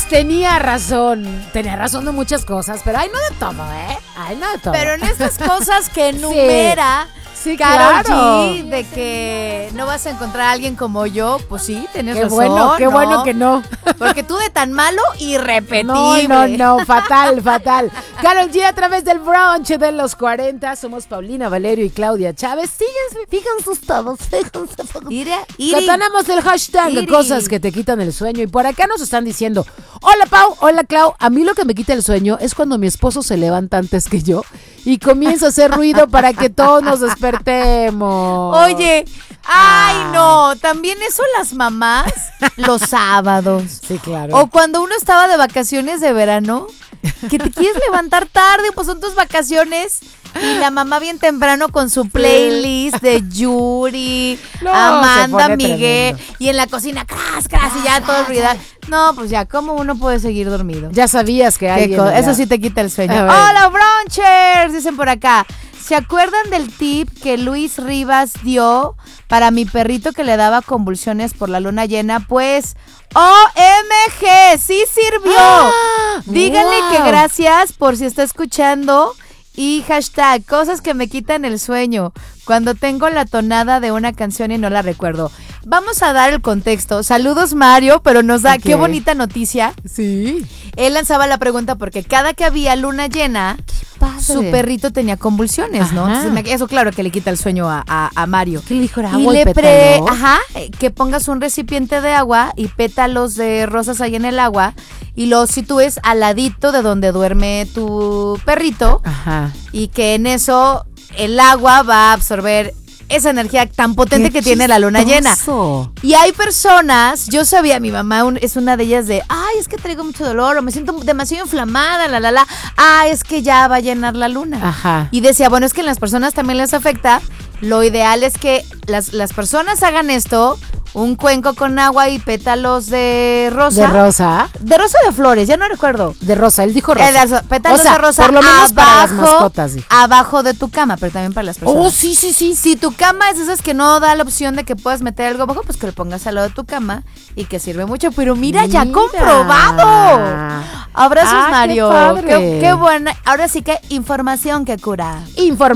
tenía razón de muchas cosas, pero hay no de todo, hay no de todo. Pero en estas cosas que enumera sí, Karol claro. G, de que no vas a encontrar a alguien como yo, pues sí, tienes Qué razón. bueno, qué bueno que no. Porque tú de tan malo, irrepetible. No, fatal. Karol G a través del brunch de los 40. Somos Paulina Valerio y Claudia Chávez. Fíjense todos. Que tenemos el hashtag de cosas que te quitan el sueño. Y por acá nos están diciendo, hola Pau, hola Clau. A mí lo que me quita el sueño es cuando mi esposo se levanta antes que yo y comienza a hacer ruido para que todos nos despertemos. Oye, ay no, también eso las mamás los sábados. Sí, claro. O cuando uno estaba de vacaciones de verano, que te quieres levantar tarde, pues son tus vacaciones. Y la mamá bien temprano con su playlist de Yuri, No, Amanda, se pone Miguel, tremendo. y en la cocina, cras, y ya todo ruido. No, pues ya, ¿cómo uno puede seguir dormido? Ya sabías que alguien... Eso sí te quita el sueño. A ver. ¡Hola, brunchers! Dicen por acá. ¿Se acuerdan del tip que Luis Rivas dio para mi perrito que le daba convulsiones por la luna llena? Pues, OMG, sí sirvió. Díganle wow. que gracias por si está escuchando. Y hashtag, cosas que me quitan el sueño, cuando tengo la tonada de una canción y no la recuerdo. Vamos a dar el contexto. Saludos Mario, pero nos da, qué bonita noticia. Sí. Él lanzaba la pregunta porque cada que había luna llena, su perrito tenía convulsiones, ¿no? Ajá. Entonces, eso claro que le quita el sueño a Mario. ¿Qué le dijo? ¿Era Y agua y le pétalo? que pongas un recipiente de agua y pétalos de rosas ahí en el agua y los sitúes al ladito de donde duerme tu perrito. Ajá. Y que en eso el agua va a absorber esa energía tan potente que tiene la luna llena. Y hay personas, yo sabía, mi mamá es una de ellas de, ay, es que traigo mucho dolor o me siento demasiado inflamada, es que ya va a llenar la luna. Ajá. Y decía, bueno, es que en las personas también les afecta. Lo ideal es que las personas hagan esto, un cuenco con agua y pétalos de rosa. ¿De rosa? De rosa o de flores, ya no recuerdo. De rosa, él dijo rosa. Pétalos O sea, de rosa por lo menos abajo, para las mascotas, dijo. abajo de tu cama, pero también para las personas. Oh, sí. Si tu cama es esas que no da la opción de que puedas meter algo abajo, pues que lo pongas al lado de tu cama y que sirve mucho. Pero mira. Ya comprobado. Abrazos, qué Mario. padre. Qué buena. Ahora sí que información que cura.